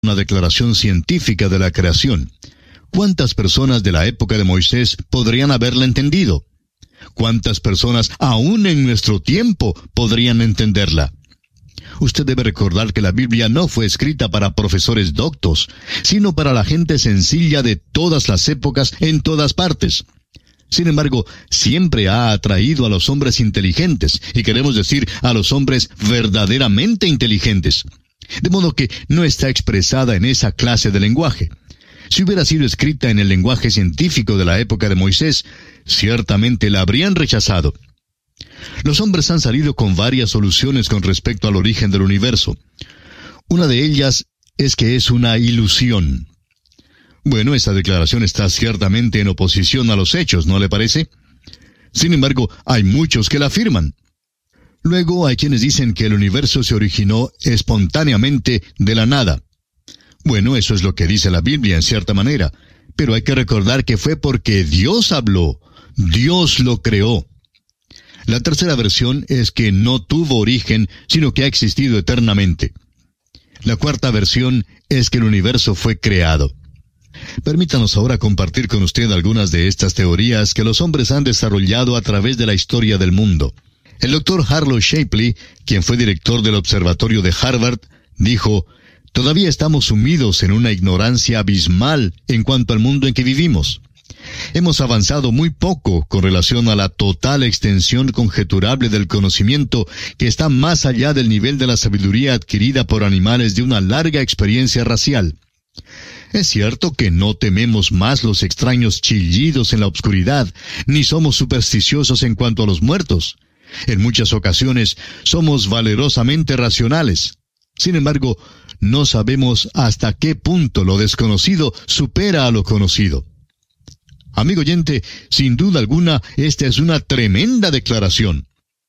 una declaración científica de la creación. ¿Cuántas personas de la época de Moisés podrían haberla entendido? ¿Cuántas personas, aún en nuestro tiempo, podrían entenderla? Usted debe recordar que la Biblia no fue escrita para profesores doctos, sino para la gente sencilla de todas las épocas en todas partes. Sin embargo, siempre ha atraído a los hombres inteligentes, y queremos decir a los hombres verdaderamente inteligentes. De modo que no está expresada en esa clase de lenguaje. Si hubiera sido escrita en el lenguaje científico de la época de Moisés, ciertamente la habrían rechazado. Los hombres han salido con varias soluciones con respecto al origen del universo. Una de ellas es que es una ilusión. Bueno, esa declaración está ciertamente en oposición a los hechos, ¿no le parece? Sin embargo, hay muchos que la afirman. Luego hay quienes dicen que el universo se originó espontáneamente de la nada. Bueno, eso es lo que dice la Biblia en cierta manera, pero hay que recordar que fue porque Dios habló, Dios lo creó. La tercera versión es que no tuvo origen, sino que ha existido eternamente. La cuarta versión es que el universo fue creado. Permítanos ahora compartir con usted algunas de estas teorías que los hombres han desarrollado a través de la historia del mundo. El Dr. Harlow Shapley, quien fue director del observatorio de Harvard, dijo: «Todavía estamos sumidos en una ignorancia abismal en cuanto al mundo en que vivimos. Hemos avanzado muy poco con relación a la total extensión conjeturable del conocimiento que está más allá del nivel de la sabiduría adquirida por animales de una larga experiencia racial. Es cierto que no tememos más los extraños chillidos en la obscuridad, ni somos supersticiosos en cuanto a los muertos. En muchas ocasiones somos valerosamente racionales. Sin embargo, no sabemos hasta qué punto lo desconocido supera a lo conocido». Amigo oyente, sin duda alguna, esta es una tremenda declaración.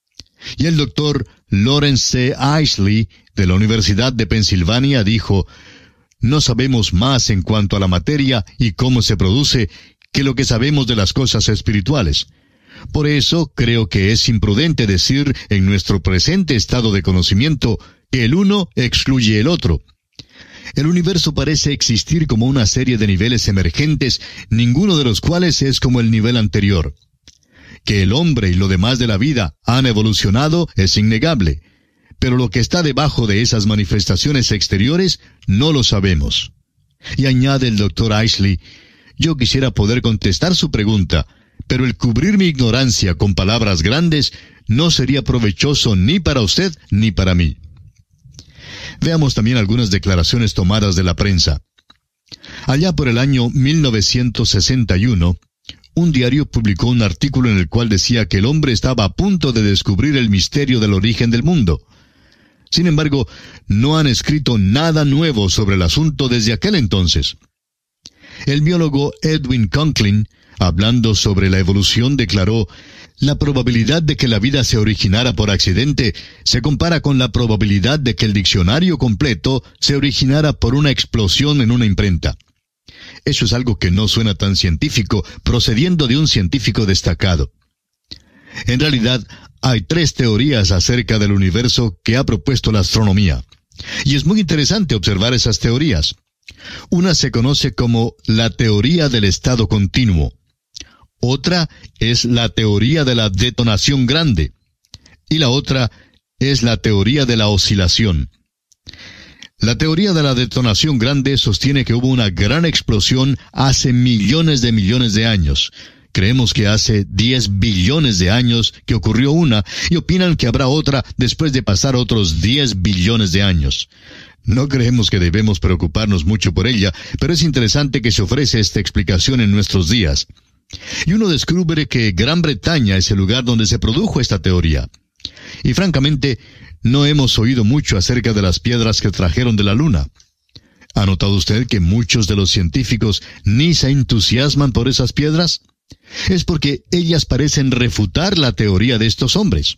Y el doctor Lawrence C. Isley, de la Universidad de Pensilvania, dijo: «No sabemos más en cuanto a la materia y cómo se produce que lo que sabemos de las cosas espirituales. Por eso creo que es imprudente decir en nuestro presente estado de conocimiento que el uno excluye el otro. El universo parece existir como una serie de niveles emergentes, ninguno de los cuales es como el nivel anterior. Que el hombre y lo demás de la vida han evolucionado es innegable, pero lo que está debajo de esas manifestaciones exteriores no lo sabemos». Y añade el Dr. Isley: «Yo quisiera poder contestar su pregunta, pero el cubrir mi ignorancia con palabras grandes no sería provechoso ni para usted ni para mí». Veamos también algunas declaraciones tomadas de la prensa. Allá por el año 1961, un diario publicó un artículo en el cual decía que el hombre estaba a punto de descubrir el misterio del origen del mundo. Sin embargo, no han escrito nada nuevo sobre el asunto desde aquel entonces. El biólogo Edwin Conklin, hablando sobre la evolución, declaró: «La probabilidad de que la vida se originara por accidente se compara con la probabilidad de que el diccionario completo se originara por una explosión en una imprenta». Eso es algo que no suena tan científico, procediendo de un científico destacado. En realidad, hay 3 teorías acerca del universo que ha propuesto la astronomía. Y es muy interesante observar esas teorías. Una se conoce como la teoría del estado continuo. Otra es la teoría de la detonación grande. Y la otra es la teoría de la oscilación. La teoría de la detonación grande sostiene que hubo una gran explosión hace millones de años. Creemos que hace 10 billones de años que ocurrió una, y opinan que habrá otra después de pasar otros 10 billones de años. No creemos que debemos preocuparnos mucho por ella, pero es interesante que se ofrece esta explicación en nuestros días. Y uno descubre que Gran Bretaña es el lugar donde se produjo esta teoría. Y francamente, no hemos oído mucho acerca de las piedras que trajeron de la Luna. ¿Ha notado usted que muchos de los científicos ni se entusiasman por esas piedras? Es porque ellas parecen refutar la teoría de estos hombres.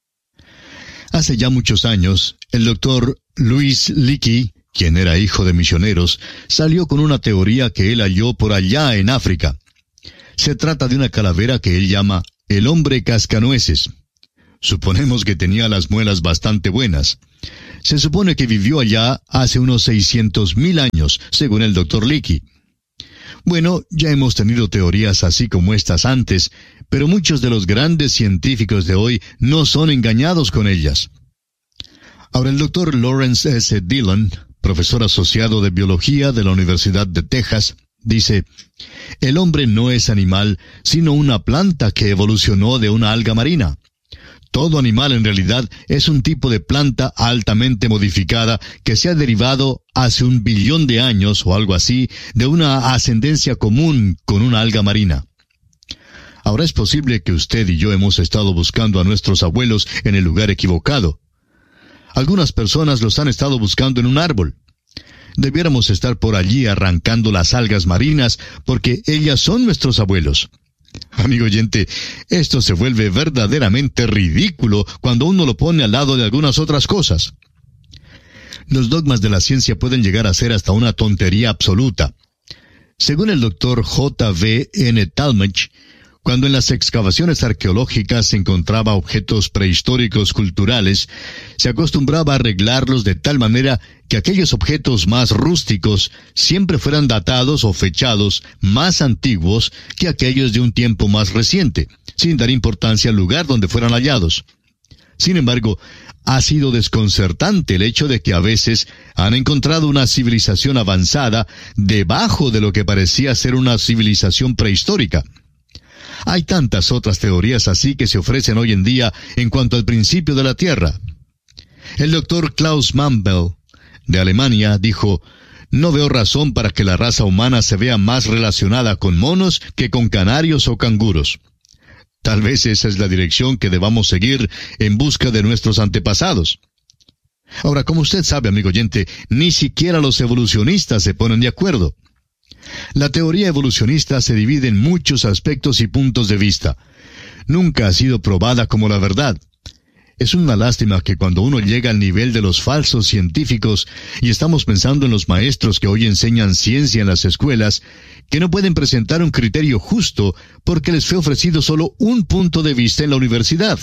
Hace ya muchos años, el doctor Louis Leakey, quien era hijo de misioneros, salió con una teoría que él halló por allá en África. Se trata de una calavera que él llama el hombre cascanueces. Suponemos que tenía las muelas bastante buenas. Se supone que vivió allá hace unos 600,000 años, según el Dr. Leakey. Bueno, ya hemos tenido teorías así como estas antes, pero muchos de los grandes científicos de hoy no son engañados con ellas. Ahora, el Dr. Lawrence S. Dillon, profesor asociado de biología de la Universidad de Texas, dice: el hombre no es animal, sino una planta que evolucionó de una alga marina. Todo animal en realidad es un tipo de planta altamente modificada que se ha derivado hace 1 billón de años o algo así de una ascendencia común con una alga marina. Ahora, es posible que usted y yo hemos estado buscando a nuestros abuelos en el lugar equivocado. Algunas personas los han estado buscando en un árbol. Debiéramos estar por allí arrancando las algas marinas porque ellas son nuestros abuelos. Amigo oyente, esto se vuelve verdaderamente ridículo cuando uno lo pone al lado de algunas otras cosas. Los dogmas de la ciencia pueden llegar a ser hasta una tontería absoluta. Según el Dr. J. N. Talmage, cuando en las excavaciones arqueológicas se encontraba objetos prehistóricos culturales, se acostumbraba a arreglarlos de tal manera que aquellos objetos más rústicos siempre fueran datados o fechados más antiguos que aquellos de un tiempo más reciente, sin dar importancia al lugar donde fueran hallados. Sin embargo, ha sido desconcertante el hecho de que a veces han encontrado una civilización avanzada debajo de lo que parecía ser una civilización prehistórica. Hay tantas otras teorías así que se ofrecen hoy en día en cuanto al principio de la Tierra. El Dr. Klaus Mantel, de Alemania, dijo: no veo razón para que la raza humana se vea más relacionada con monos que con canarios o canguros. Tal vez esa es la dirección que debamos seguir en busca de nuestros antepasados. Ahora, como usted sabe, amigo oyente, ni siquiera los evolucionistas se ponen de acuerdo. La teoría evolucionista se divide en muchos aspectos y puntos de vista. Nunca ha sido probada como la verdad. Es una lástima que cuando uno llega al nivel de los falsos científicos, y estamos pensando en los maestros que hoy enseñan ciencia en las escuelas, que no pueden presentar un criterio justo porque les fue ofrecido solo un punto de vista en la universidad.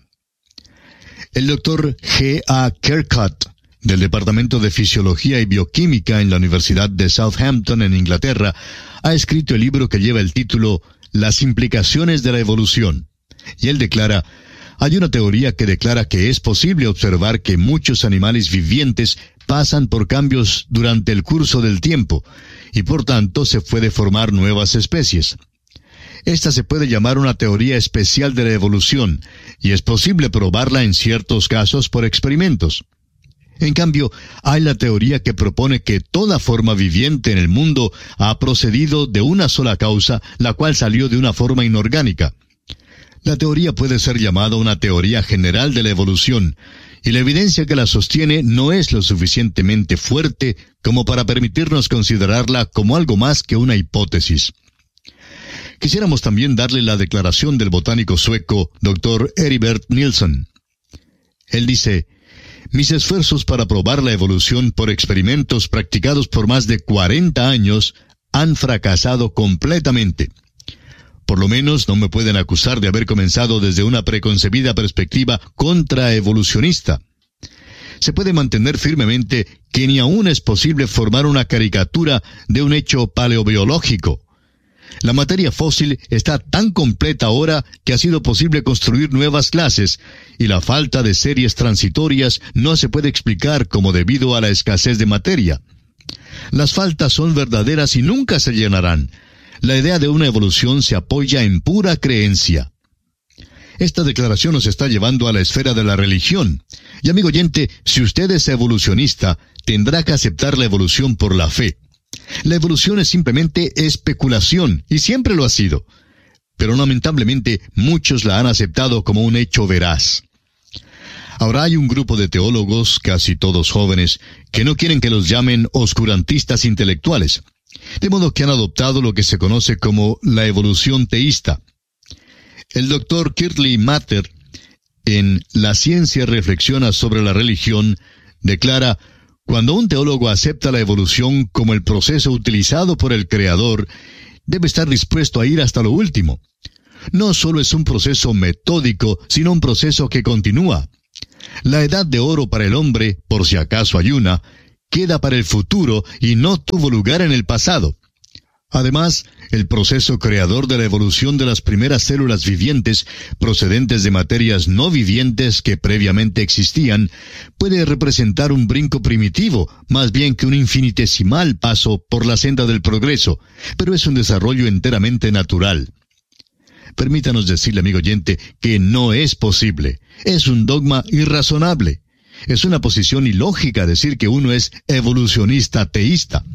El Dr. G. A. Kercott, del Departamento de Fisiología y Bioquímica en la Universidad de Southampton, en Inglaterra, ha escrito el libro que lleva el título Las implicaciones de la evolución. Y él declara: hay una teoría que declara que es posible observar que muchos animales vivientes pasan por cambios durante el curso del tiempo, y por tanto se puede formar nuevas especies. Esta se puede llamar una teoría especial de la evolución, y es posible probarla en ciertos casos por experimentos. En cambio, hay la teoría que propone que toda forma viviente en el mundo ha procedido de una sola causa, la cual salió de una forma inorgánica. La teoría puede ser llamada una teoría general de la evolución, y la evidencia que la sostiene no es lo suficientemente fuerte como para permitirnos considerarla como algo más que una hipótesis. Quisiéramos también darle la declaración del botánico sueco Dr. Heribert Nilsson. Él dice: mis esfuerzos para probar la evolución por experimentos practicados por más de 40 años han fracasado completamente. Por lo menos no me pueden acusar de haber comenzado desde una preconcebida perspectiva contraevolucionista. Se puede mantener firmemente que ni aún es posible formar una caricatura de un hecho paleobiológico. La materia fósil está tan completa ahora que ha sido posible construir nuevas clases, y la falta de series transitorias no se puede explicar como debido a la escasez de materia. Las faltas son verdaderas y nunca se llenarán. La idea de una evolución se apoya en pura creencia. Esta declaración nos está llevando a la esfera de la religión. Y amigo oyente, si usted es evolucionista, tendrá que aceptar la evolución por la fe. La evolución es simplemente especulación, y siempre lo ha sido. Pero lamentablemente, muchos la han aceptado como un hecho veraz. Ahora hay un grupo de teólogos, casi todos jóvenes, que no quieren que los llamen oscurantistas intelectuales. De modo que han adoptado lo que se conoce como la evolución teísta. El Dr. Kirtley Mather, en La ciencia reflexiona sobre la religión, declara: cuando un teólogo acepta la evolución como el proceso utilizado por el Creador, debe estar dispuesto a ir hasta lo último. No solo es un proceso metódico, sino un proceso que continúa. La edad de oro para el hombre, por si acaso hay una, queda para el futuro y no tuvo lugar en el pasado. Además, el proceso creador de la evolución de las primeras células vivientes, procedentes de materias no vivientes que previamente existían, puede representar un brinco primitivo, más bien que un infinitesimal paso por la senda del progreso, pero es un desarrollo enteramente natural. Permítanos decirle, amigo oyente, que no es posible. Es un dogma irrazonable. Es una posición ilógica decir que uno es evolucionista teísta.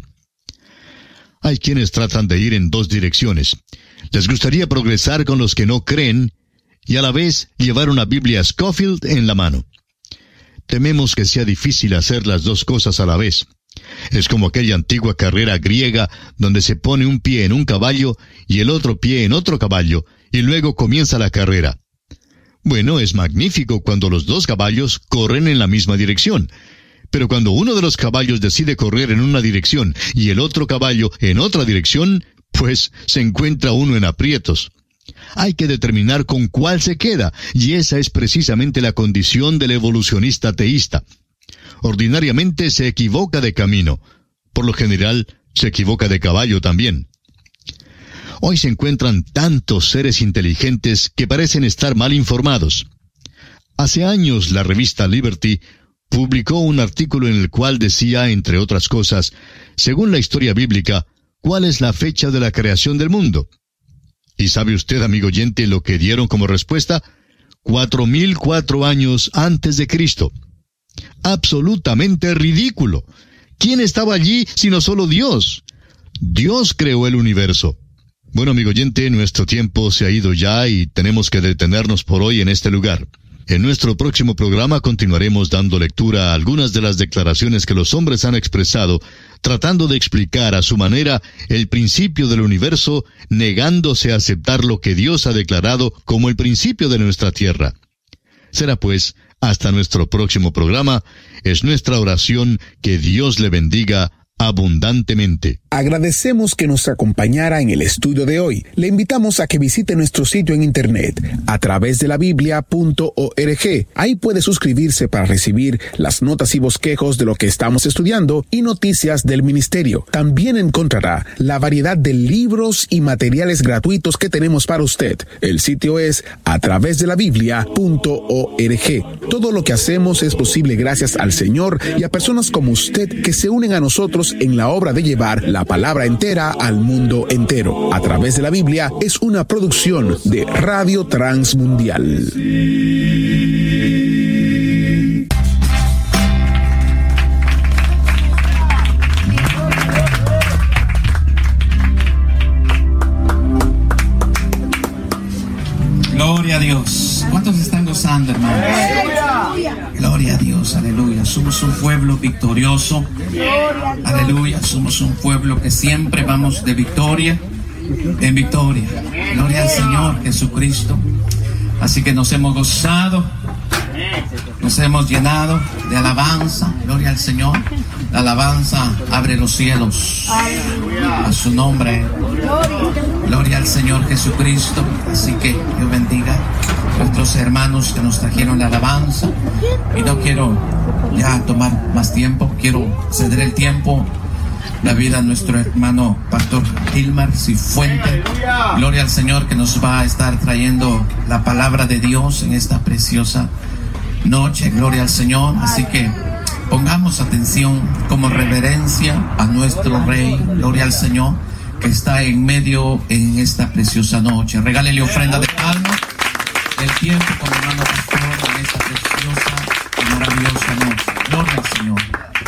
Hay quienes tratan de ir en dos direcciones. Les gustaría progresar con los que no creen y a la vez llevar una Biblia Scofield en la mano. Tememos que sea difícil hacer las dos cosas a la vez. Es como aquella antigua carrera griega donde se pone un pie en un caballo y el otro pie en otro caballo y luego comienza la carrera. Bueno, es magnífico cuando los dos caballos corren en la misma dirección. Pero cuando uno de los caballos decide correr en una dirección y el otro caballo en otra dirección, pues se encuentra uno en aprietos. Hay que determinar con cuál se queda, y esa es precisamente la condición del evolucionista teísta. Ordinariamente se equivoca de camino. Por lo general, se equivoca de caballo también. Hoy se encuentran tantos seres inteligentes que parecen estar mal informados. Hace años la revista Liberty publicó un artículo en el cual decía, entre otras cosas, según la historia bíblica, ¿cuál es la fecha de la creación del mundo? ¿Y sabe usted, amigo oyente, lo que dieron como respuesta? 4004 años antes de Cristo. Absolutamente ridículo. ¿Quién estaba allí sino solo Dios? Dios creó el universo. Bueno, amigo oyente, nuestro tiempo se ha ido ya y tenemos que detenernos por hoy en este lugar. En nuestro próximo programa continuaremos dando lectura a algunas de las declaraciones que los hombres han expresado, tratando de explicar a su manera el principio del universo, negándose a aceptar lo que Dios ha declarado como el principio de nuestra tierra. Será pues, hasta nuestro próximo programa, es nuestra oración que Dios le bendiga abundantemente. Agradecemos que nos acompañara en el estudio de hoy. Le invitamos a que visite nuestro sitio en internet a través de la biblia.org. Ahí puede suscribirse para recibir las notas y bosquejos de lo que estamos estudiando y noticias del ministerio. También encontrará la variedad de libros y materiales gratuitos que tenemos para usted. El sitio es a través de la biblia.org. Todo lo que hacemos es posible gracias al Señor y a personas como usted que se unen a nosotros en la obra de llevar la palabra entera al mundo entero. A través de la Biblia es una producción de Radio Transmundial. Gloria a Dios. ¿Cuántos están gozando, hermanos? Gloria a Dios, aleluya. Somos un pueblo victorioso. Aleluya. Somos un pueblo que siempre vamos de victoria en victoria. Gloria al Señor Jesucristo. Así que nos hemos gozado, nos hemos llenado de alabanza. Gloria al Señor. La alabanza abre los cielos a su nombre. Gloria al Señor Jesucristo. Así que Dios bendiga a nuestros hermanos que nos trajeron la alabanza. Y no quiero ya tomar más tiempo, quiero ceder el tiempo, la vida a nuestro hermano Pastor Gilmar Cifuente. Gloria al Señor, que nos va a estar trayendo la palabra de Dios en esta preciosa noche. Gloria al Señor. Así que pongamos atención como reverencia a nuestro Rey. Gloria al Señor, que está en medio en esta preciosa noche. Regálele ofrenda de palma del tiempo con el hermano pastor en esta preciosa y maravillosa noche. Gloria al Señor.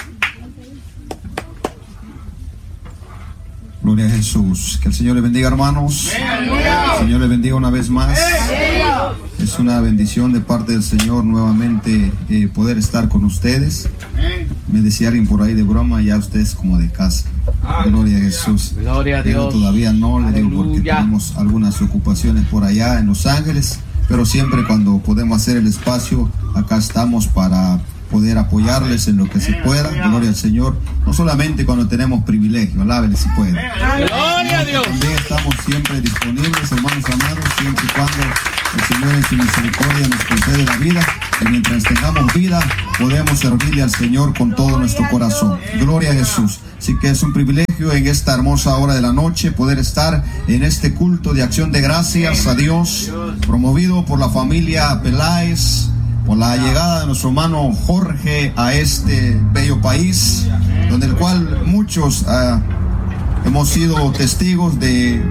Gloria a Jesús. Que el Señor le bendiga, hermanos. El Señor le bendiga una vez más. Es una bendición de parte del Señor nuevamente poder estar con ustedes. Me decía alguien por ahí de broma, ya ustedes como de casa. Gloria a Jesús. Gloria a Dios. Pero todavía no, le digo, porque tenemos algunas ocupaciones por allá en Los Ángeles, pero siempre cuando podemos hacer el espacio, acá estamos para poder apoyarles en lo que se pueda. Gloria al Señor. No solamente cuando tenemos privilegio, alábenle si pueden. Gloria a Dios. También estamos siempre disponibles, hermanos amados, siempre y cuando el Señor en su misericordia nos concede la vida. y mientras tengamos vida podemos servirle al Señor con todo nuestro corazón. Gloria a Jesús. Así que es un privilegio en esta hermosa hora de la noche poder estar en este culto de acción de gracias a Dios, promovido por la familia Peláez, por la llegada de nuestro hermano Jorge a este bello país, donde el cual muchos hemos sido testigos de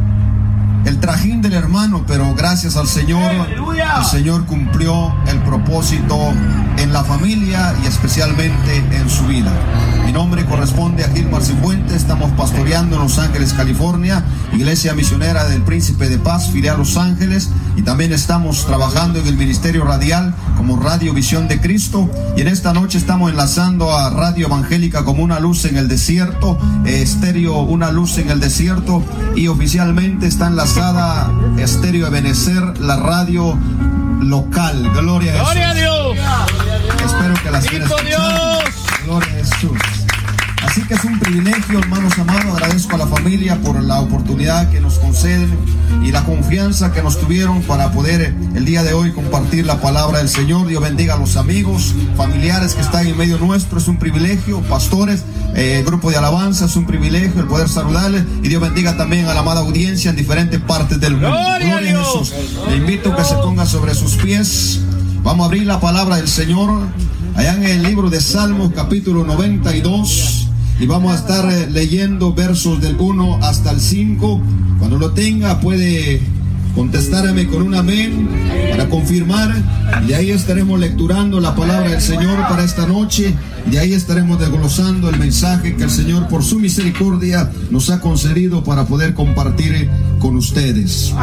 el trajín del hermano, pero gracias al Señor, el Señor cumplió el propósito en la familia y especialmente en su vida. Mi nombre corresponde a Gilmar Cifuentes. Estamos pastoreando en Los Ángeles, California, Iglesia Misionera del Príncipe de Paz, filial Los Ángeles, y también estamos trabajando en el ministerio radial como Radio Visión de Cristo, y en esta noche estamos enlazando a Radio Evangélica como Una Luz en el Desierto, estéreo Una Luz en el Desierto, y oficialmente está enlazada Estéreo Ebenecer, la radio local. Gloria a Jesús. Gloria a Dios. Espero que las quieran escuchar. Gloria a Jesús. Así que es un privilegio, hermanos amados. Agradezco a la familia por la oportunidad que nos conceden y la confianza que nos tuvieron para poder el día de hoy compartir la palabra del Señor. Dios bendiga a los amigos, familiares que están en medio nuestro. Es un privilegio, pastores, grupo de alabanza, es un privilegio el poder saludarles. Y Dios bendiga también a la amada audiencia en diferentes partes del mundo. Gloria a Jesús. Le invito a que se ponga sobre sus pies. Vamos a abrir la palabra del Señor allá en el libro de Salmos, capítulo 92. Y vamos a estar leyendo versos del 1 hasta el 5. Cuando lo tenga puede contestarme con un amén para confirmar. Y ahí estaremos lecturando la palabra del Señor para esta noche. Y ahí estaremos desglosando el mensaje que el Señor por su misericordia nos ha concedido para poder compartir con ustedes.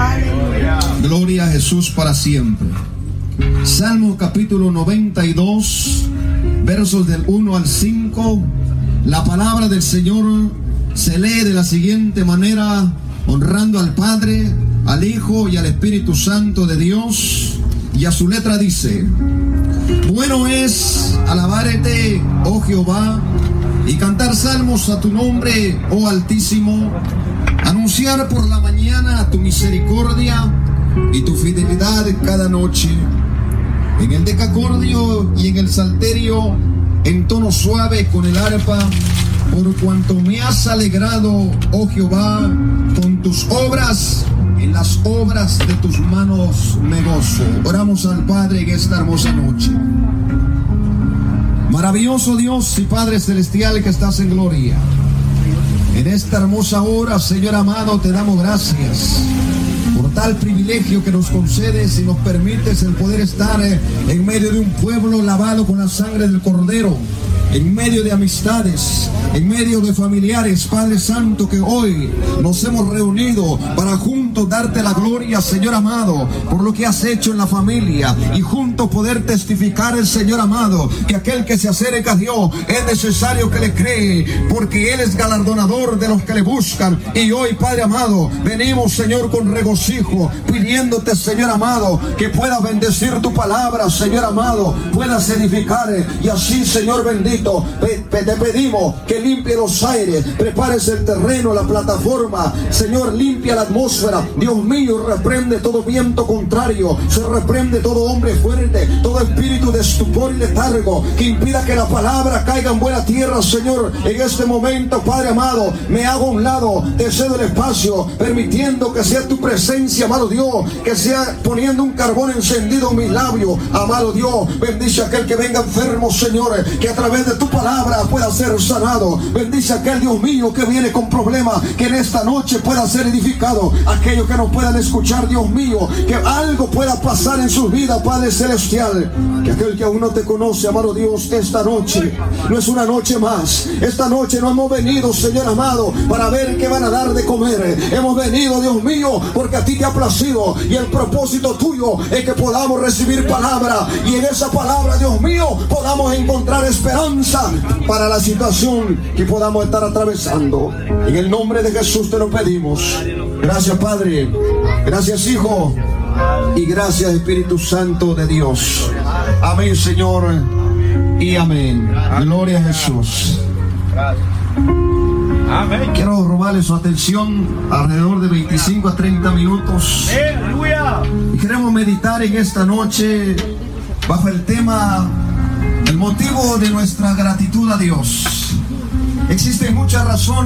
Gloria a Jesús para siempre. Salmo capítulo 92, versos del 1 al 5. La palabra del Señor se lee de la siguiente manera, honrando al Padre, al Hijo y al Espíritu Santo de Dios. Y a su letra dice: bueno es alabarte, oh Jehová, y cantar salmos a tu nombre, oh Altísimo, anunciar por la mañana tu misericordia y tu fidelidad cada noche, en el decacordio y en el salterio, en tono suave con el arpa, por cuanto me has alegrado, oh Jehová, con tus obras, en las obras de tus manos me gozo. Oramos al Padre en esta hermosa noche. Maravilloso Dios y Padre celestial que estás en gloria, en esta hermosa hora, Señor amado, te damos gracias por tal privilegio que nos concedes y nos permites el poder estar en medio de un pueblo lavado con la sangre del Cordero, en medio de amistades, en medio de familiares, Padre Santo, que hoy nos hemos reunido para juntos darte la gloria, Señor amado, por lo que has hecho en la familia, y juntos poder testificar el Señor amado, que aquel que se acerca a Dios es necesario que le cree, porque Él es galardonador de los que le buscan. Y hoy, Padre amado, venimos, Señor, con regocijo, pidiéndote, Señor amado, que puedas bendecir tu palabra, Señor amado, puedas edificar, y así, Señor bendito, te pedimos que limpie los aires, prepares el terreno, la plataforma, Señor, limpia la atmósfera. Dios mío, reprende todo viento contrario, se reprende todo hombre fuerte, todo espíritu de estupor y letargo que impida que la palabra caiga en buena tierra, Señor. En este momento, Padre amado, me hago a un lado, te cedo el espacio, permitiendo que sea tu presencia, amado Dios, que sea poniendo un carbón encendido en mis labios, amado Dios. Bendice a aquel que venga enfermo, Señor, que a través de tu palabra pueda ser sanado. Bendice a aquel, Dios mío, que viene con problemas, que en esta noche pueda ser edificado. Aquellos que no puedan escuchar, Dios mío, que algo pueda pasar en su vida, Padre celestial. Que aquel que aún no te conoce, amado Dios, esta noche no es una noche más. Esta noche no hemos venido, Señor amado, para ver qué van a dar de comer. Hemos venido, Dios mío, porque a ti te ha placido, y el propósito tuyo es que podamos recibir palabra, y en esa palabra, Dios mío, podamos encontrar esperanza para la situación que podamos estar atravesando. En el nombre de Jesús te lo pedimos. Gracias, Padre, gracias, Hijo, y gracias, Espíritu Santo de Dios. Amén, Señor, y amén. Gloria a Jesús. Amén. Quiero robarle su atención alrededor de 25 a 30 minutos. Y queremos meditar en esta noche bajo el tema, el motivo de nuestra gratitud a Dios. Existen muchas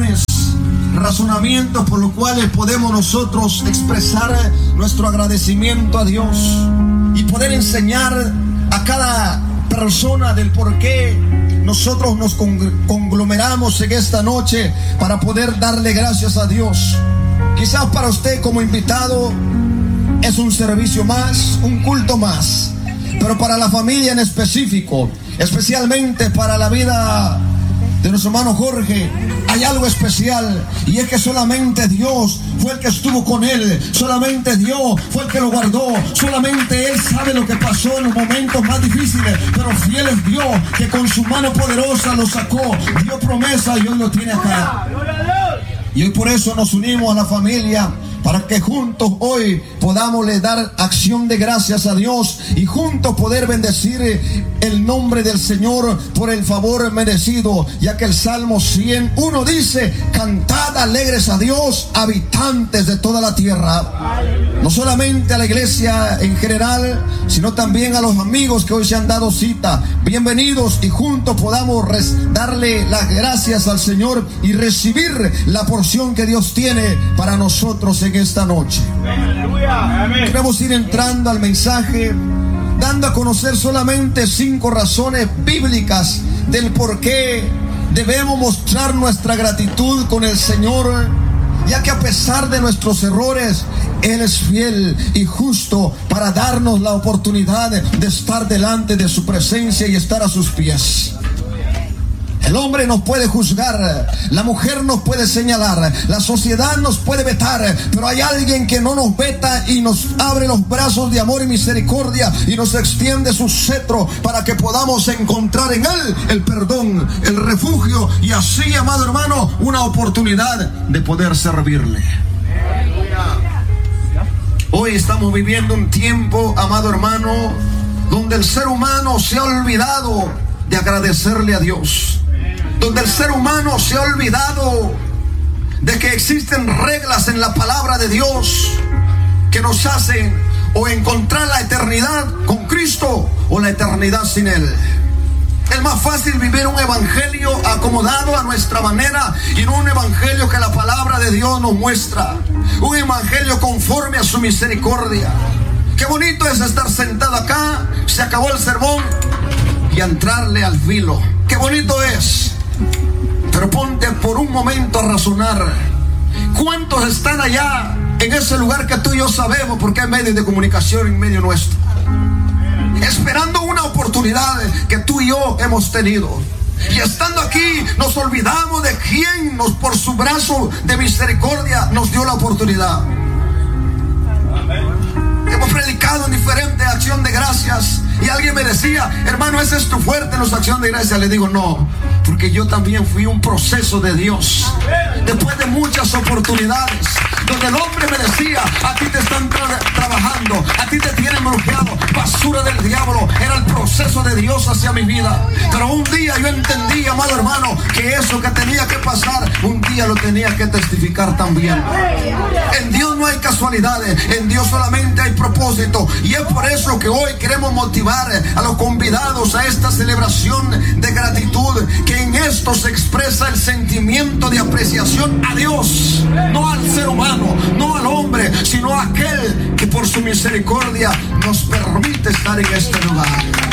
razonamientos por los cuales podemos nosotros expresar nuestro agradecimiento a Dios y poder enseñar a cada persona del por qué nosotros nos conglomeramos en esta noche para poder darle gracias a Dios. Quizás para usted como invitado es un servicio más, un culto más, pero para la familia en específico, especialmente para la vida de nuestro hermano Jorge, hay algo especial, y es que solamente Dios fue el que estuvo con él, solamente Dios fue el que lo guardó, solamente Él sabe lo que pasó en los momentos más difíciles, pero fiel es Dios que con su mano poderosa lo sacó, dio promesa y hoy lo tiene acá. Y hoy por eso nos unimos a la familia, para que juntos hoy podamos le dar acción de gracias a Dios y juntos poder bendecir el nombre del Señor por el favor merecido, ya que el Salmo 101 dice: cantad alegres a Dios, habitantes de toda la tierra. No solamente a la iglesia en general, sino también a los amigos que hoy se han dado cita. Bienvenidos, y juntos podamos darle las gracias al Señor y recibir la porción que Dios tiene para nosotros en esta noche. Queremos ir entrando al mensaje, dando a conocer solamente 5 razones bíblicas del por qué debemos mostrar nuestra gratitud con el Señor, ya que a pesar de nuestros errores, Él es fiel y justo para darnos la oportunidad de estar delante de su presencia y estar a sus pies. El hombre nos puede juzgar, la mujer nos puede señalar, la sociedad nos puede vetar, pero hay alguien que no nos veta y nos abre los brazos de amor y misericordia y nos extiende su cetro para que podamos encontrar en Él el perdón, el refugio y así, amado hermano, una oportunidad de poder servirle. Hoy estamos viviendo un tiempo, amado hermano, donde el ser humano se ha olvidado de agradecerle a Dios, donde el ser humano se ha olvidado de que existen reglas en la palabra de Dios que nos hacen o encontrar la eternidad con Cristo o la eternidad sin Él. Es más fácil vivir un evangelio acomodado a nuestra manera y no un evangelio que la palabra de Dios nos muestra, un evangelio conforme a su misericordia. Qué bonito es estar sentado acá, se acabó el sermón y entrarle al filo. Qué bonito es. Pero ponte por un momento a razonar. ¿Cuántos están allá en ese lugar que tú y yo sabemos, porque hay medios de comunicación en medio nuestro, esperando una oportunidad que tú y yo hemos tenido? Y estando aquí nos olvidamos de quién por su brazo de misericordia nos dio la oportunidad. Hemos predicado en diferentes acción de gracias y alguien me decía: hermano, ese es tu fuerte en los acción de gracias. Le digo: no, porque yo también fui un proceso de Dios. Después de muchas oportunidades donde el hombre me decía: a ti te están trabajando, a ti te tienen bloqueado, basura del diablo. Era el proceso de Dios hacia mi vida. Pero un día yo entendí, amado hermano, que eso que tenía que pasar, un día lo tenía que testificar también. En Dios no hay casualidades, en Dios solamente hay propósito. Y es por eso que hoy queremos motivar a los convidados a esta celebración de gratitud, que en esto se expresa el sentimiento de apreciación a Dios, no al ser humano, no al hombre, sino a aquel que por su misericordia nos permite estar en este lugar.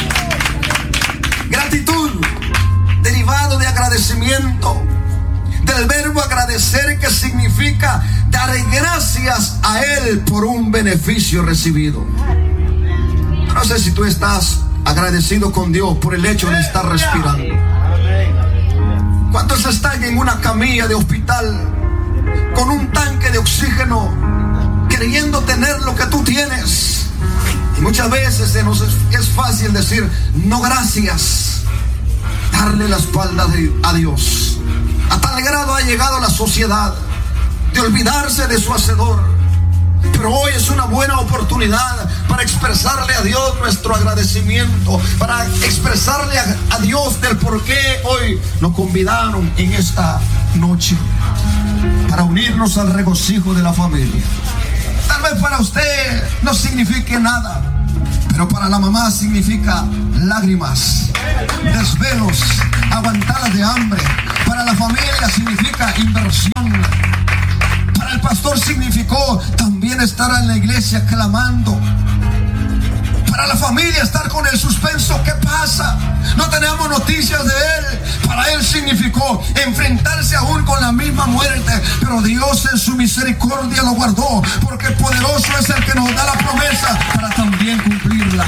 Gratitud, derivado de agradecimiento, del verbo agradecer, que significa dar gracias a Él por un beneficio recibido. No sé si tú estás agradecido con Dios por el hecho de estar respirando. ¿Cuántos están en una camilla de hospital con un tanque de oxígeno, queriendo tener lo que tú tienes? Y muchas veces es fácil decir no gracias, darle la espalda a Dios. A tal grado ha llegado la sociedad de olvidarse de su hacedor. Pero hoy es una buena oportunidad para expresarle a Dios nuestro agradecimiento, para expresarle a Dios del por qué hoy nos convidaron en esta noche, para unirnos al regocijo de la familia. Tal vez para usted no signifique nada, Pero para la mamá significa lágrimas, desvelos, aguantadas de hambre. Para la familia significa inversión. Para el pastor significó también estar en la iglesia clamando. Para la familia estar con el suspenso, ¿qué pasa? No tenemos noticias de él. Para él significó enfrentarse aún con la misma muerte, pero Dios en su misericordia lo guardó, porque poderoso es el que nos da la promesa para también cumplirla.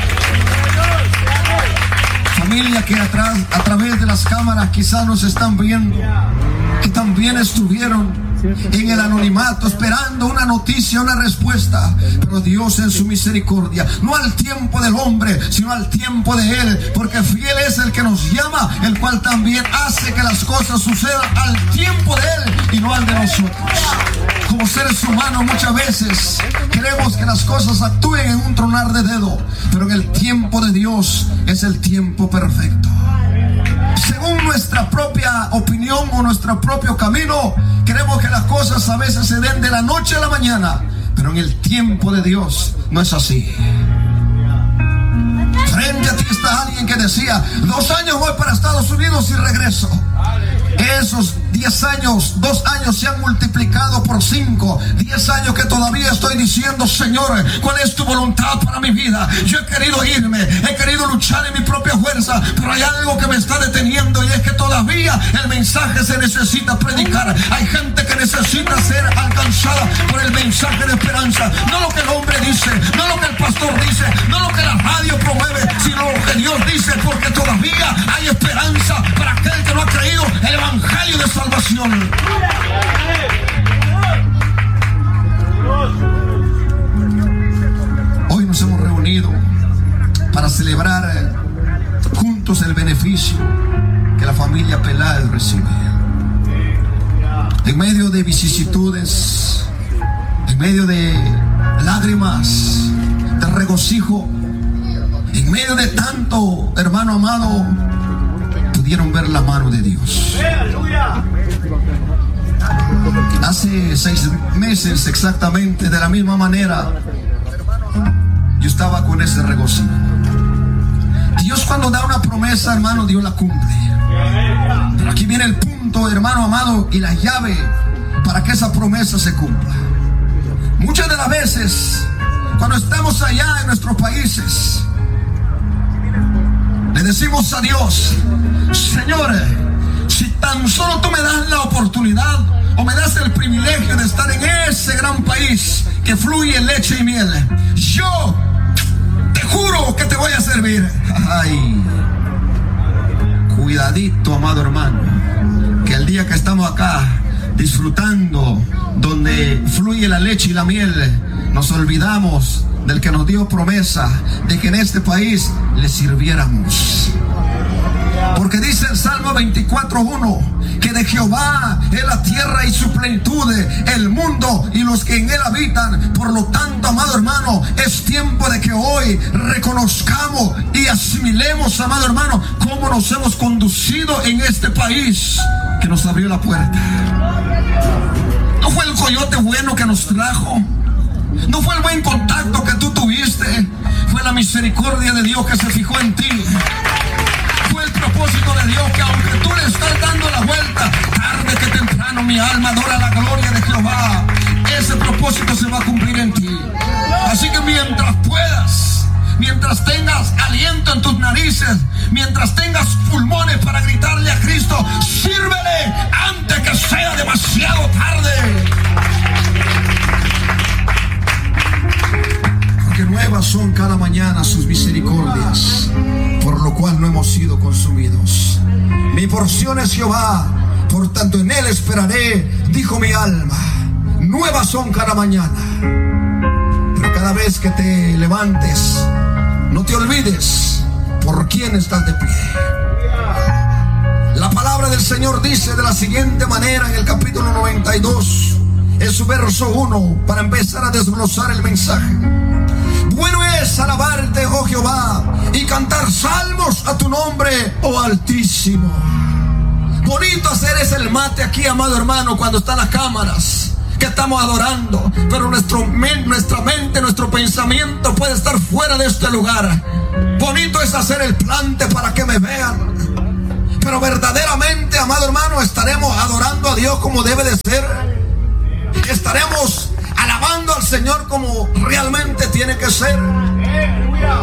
Familia que a través de las cámaras quizás nos están viendo, que también estuvieron en el anonimato esperando una noticia, una respuesta, pero Dios en su misericordia, no al tiempo del hombre, sino al tiempo de Él, porque fiel es el que nos llama, el cual también hace que las cosas sucedan al tiempo de Él y no al de nosotros. Como seres humanos muchas veces queremos que las cosas actúen en un tronar de dedo, pero en el tiempo de Dios es el tiempo perfecto. Según nuestra propia opinión o nuestro propio camino, queremos que las cosas a veces se den de la noche a la mañana, pero en el tiempo de Dios no es así. Frente a ti está alguien que decía: 2 años voy para Estados Unidos y regreso. Esos 10 años, 2 años se han multiplicado por 5. 10 años que todavía estoy diciendo: Señor, ¿cuál es tu voluntad para mi vida? Yo he querido irme, he querido luchar en mi propia fuerza, pero hay algo que me está deteniendo, y es que todavía el mensaje se necesita predicar. Hay gente que necesita ser alcanzada por el mensaje de esperanza. No lo que el hombre dice, no lo que el pastor dice, no lo que la radio promueve, sino lo que Dios dice, porque todavía hay esperanza para aquel que no ha creído el evangelio de salvación. Hoy nos hemos reunido para celebrar juntos el beneficio que la familia Peláez recibe. En medio de vicisitudes, en medio de lágrimas, de regocijo, en medio de tanto, hermano amado, pudieron ver la mano de Dios. Hace 6 meses exactamente, de la misma manera, yo estaba con ese regocijo. Dios, cuando da una promesa, hermano, Dios la cumple. Pero aquí viene el punto, hermano amado, y la llave para que esa promesa se cumpla. Muchas de las veces, cuando estamos allá en nuestros países, le decimos a Dios: Señor, si tan solo tú me das la oportunidad o me das el privilegio de estar en ese gran país que fluye leche y miel, yo te juro que te voy a servir. Ay, cuidadito, amado hermano, que el día que estamos acá disfrutando donde fluye la leche y la miel, nos olvidamos del que nos dio promesa de que en este país le sirviéramos. Porque dice el Salmo 24:1 que de Jehová es la tierra y su plenitud, el mundo y los que en él habitan. Por lo tanto, amado hermano, es tiempo de que hoy reconozcamos y asimilemos, amado hermano, cómo nos hemos conducido en este país que nos abrió la puerta. No fue el coyote bueno que nos trajo, no fue el buen contacto que tú tuviste, fue la misericordia de Dios que se fijó en ti. Fue el propósito de Dios que aunque tú le estás dando la vuelta, tarde que temprano mi alma adora la gloria de Jehová. Ese propósito se va a cumplir en ti. Así que mientras puedas, mientras tengas aliento en tus narices, mientras tengas pulmones para gritarle a Cristo, sírvele antes que sea demasiado tarde. Porque nuevas son cada mañana sus misericordias, por lo cual no hemos sido consumidos. Mi porción es Jehová, por tanto en él esperaré, dijo mi alma. Nuevas son cada mañana. Pero cada vez que te levantes, no te olvides por quién estás de pie. La palabra del Señor dice de la siguiente manera en el capítulo 92, en su verso 1, para empezar a desglosar el mensaje. Bueno es alabarte, oh Jehová, y cantar salmos a tu nombre, oh Altísimo. Bonito hacer es el mate aquí, amado hermano, cuando están las cámaras, que estamos adorando, pero nuestra mente, nuestro pensamiento puede estar fuera de este lugar. Bonito es hacer el plante para que me vean, pero verdaderamente, amado hermano, estaremos adorando a Dios como debe de ser. Estaremos alabando al Señor como realmente tiene que ser.